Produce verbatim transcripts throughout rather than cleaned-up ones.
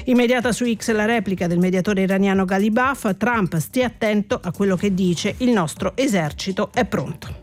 Immediata su X la replica del mediatore iraniano Ghalibaf: Trump stia attento a quello che dice, il nostro esercito è pronto.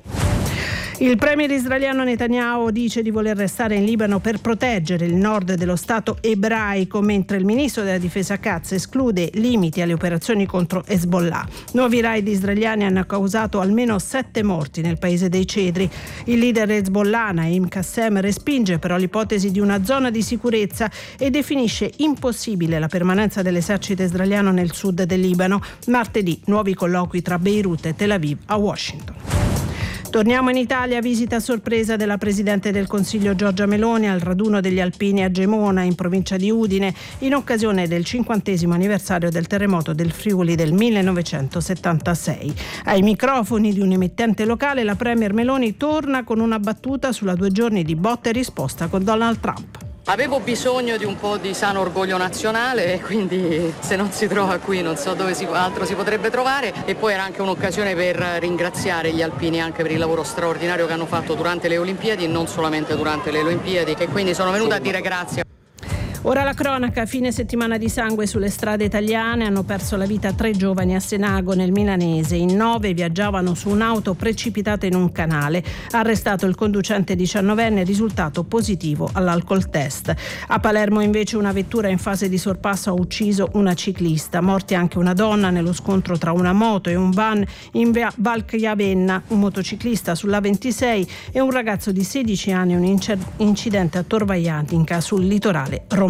Il premier israeliano Netanyahu dice di voler restare in Libano per proteggere il nord dello stato ebraico, mentre il ministro della difesa Katz esclude limiti alle operazioni contro Hezbollah. Nuovi raid israeliani hanno causato almeno sette morti nel paese dei cedri. Il leader Hezbollah Naim Qassem respinge però l'ipotesi di una zona di sicurezza e definisce impossibile la permanenza dell'esercito israeliano nel sud del Libano. Martedì nuovi colloqui tra Beirut e Tel Aviv a Washington. Torniamo in Italia, visita a sorpresa della Presidente del Consiglio Giorgia Meloni al raduno degli Alpini a Gemona, in provincia di Udine, in occasione del cinquantesimo anniversario del terremoto del Friuli del millenovecentosettantasei. Ai microfoni di un emittente locale la Premier Meloni torna con una battuta sulla due giorni di botta e risposta con Donald Trump. Avevo bisogno di un po' di sano orgoglio nazionale e quindi se non si trova qui non so dove si, altro si potrebbe trovare, e poi era anche un'occasione per ringraziare gli alpini anche per il lavoro straordinario che hanno fatto durante le Olimpiadi e non solamente durante le Olimpiadi, e quindi sono venuta a dire grazie. Ora la cronaca, fine settimana di sangue sulle strade italiane, hanno perso la vita tre giovani a Senago nel Milanese. In nove viaggiavano su un'auto precipitata in un canale. Arrestato il conducente diciannovenne, risultato positivo all'alcol test. A Palermo invece una vettura in fase di sorpasso ha ucciso una ciclista. Morti anche una donna nello scontro tra una moto e un van in Val Chiavenna, un motociclista sull'A ventisei e un ragazzo di sedici anni, un incidente a Tor Vaianica sul litorale romano.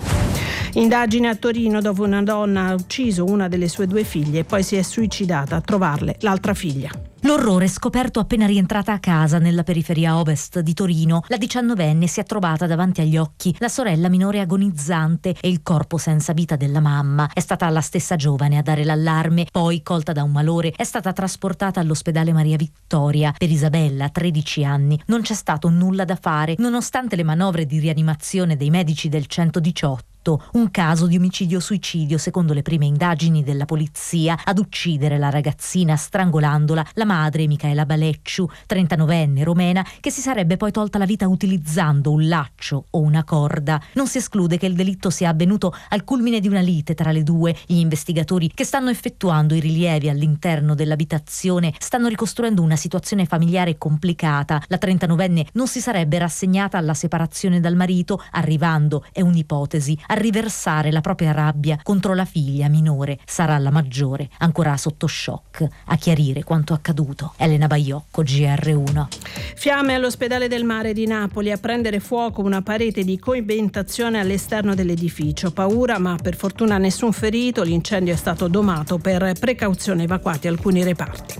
Indagine a Torino dopo una donna ha ucciso una delle sue due figlie e poi si è suicidata a trovarle l'altra figlia. L'orrore scoperto appena rientrata a casa nella periferia ovest di Torino. La diciannovenne si è trovata davanti agli occhi la sorella minore agonizzante e il corpo senza vita della mamma. È stata la stessa giovane a dare l'allarme, poi, colta da un malore, è stata trasportata all'ospedale Maria Vittoria. Per Isabella, tredici anni, non c'è stato nulla da fare, nonostante le manovre di rianimazione dei medici del centodiciotto. Un caso di omicidio-suicidio, secondo le prime indagini della polizia. Ad uccidere la ragazzina strangolandola la madre Micaela Balecciu, trentanovenne romena, che si sarebbe poi tolta la vita utilizzando un laccio o una corda. Non si esclude che il delitto sia avvenuto al culmine di una lite tra le due. Gli investigatori che stanno effettuando i rilievi all'interno dell'abitazione stanno ricostruendo una situazione familiare complicata. La trentanovenne non si sarebbe rassegnata alla separazione dal marito, arrivando, è un'ipotesi, a riversare la propria rabbia contro la figlia minore. Sarà la maggiore, ancora sotto shock, a chiarire quanto accaduto. Elena Baiocco, G R uno. Fiamme all'ospedale del Mare di Napoli, a prendere fuoco una parete di coibentazione all'esterno dell'edificio. Paura, ma per fortuna nessun ferito. L'incendio è stato domato, per precauzione evacuati alcuni reparti.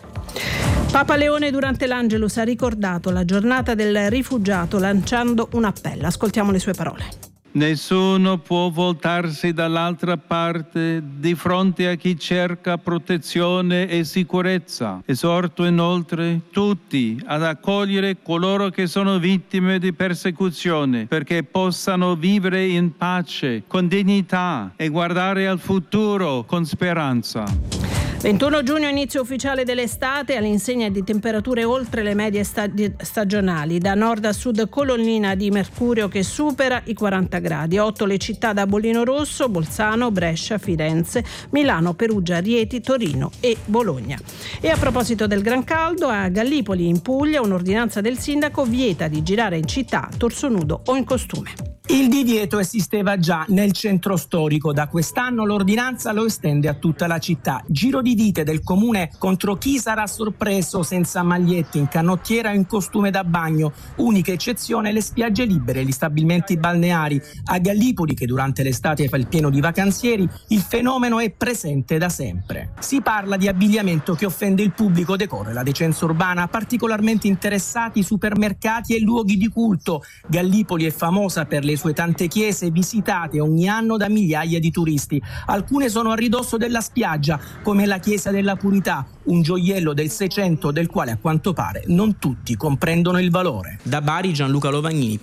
Papa Leone durante l'Angelus ha ricordato la giornata del rifugiato lanciando un appello. Ascoltiamo le sue parole. Nessuno può voltarsi dall'altra parte di fronte a chi cerca protezione e sicurezza. Esorto inoltre tutti ad accogliere coloro che sono vittime di persecuzione, perché possano vivere in pace, con dignità e guardare al futuro con speranza. ventuno giugno, inizio ufficiale dell'estate, all'insegna di temperature oltre le medie stag- stagionali. Da nord a sud colonnina di mercurio che supera i quaranta gradi. otto le città da bollino rosso: Bolzano, Brescia, Firenze, Milano, Perugia, Rieti, Torino e Bologna. E a proposito del gran caldo, a Gallipoli in Puglia un'ordinanza del sindaco vieta di girare in città torso nudo o in costume. Il divieto esisteva già nel centro storico. Da quest'anno l'ordinanza lo estende a tutta la città. Giro di dite del comune contro chi sarà sorpreso senza magliette, in canottiera o in costume da bagno. Unica eccezione le spiagge libere e gli stabilimenti balneari. A Gallipoli, che durante l'estate fa il pieno di vacanzieri, il fenomeno è presente da sempre. Si parla di abbigliamento che offende il pubblico, decorre la decenza urbana, particolarmente interessati i supermercati e luoghi di culto. Gallipoli è famosa per le sue tante chiese visitate ogni anno da migliaia di turisti. Alcune sono a ridosso della spiaggia, come la Chiesa della Purità, un gioiello del Seicento del quale a quanto pare non tutti comprendono il valore. Da Bari, Gianluca Lovagnini.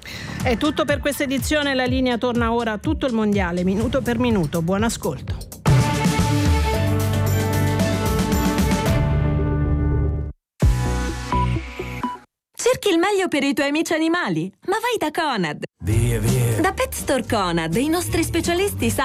È tutto per questa edizione, la linea torna ora a tutto il mondiale, minuto per minuto. Buon ascolto. Cerchi il meglio per i tuoi amici animali? Ma vai da Conad! Via, via! Da Pet Store Conad, i nostri specialisti sanno